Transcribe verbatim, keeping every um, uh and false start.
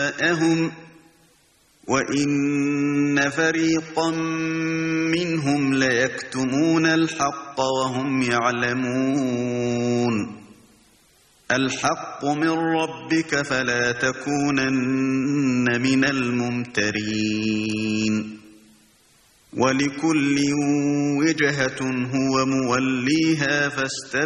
جاءهم وإن فريقا منهم ليكتمون الحق وهم يعلمون الحق من ربك فلا تكونن من الممترين ولكل وجهة هو موليها فاستبقوا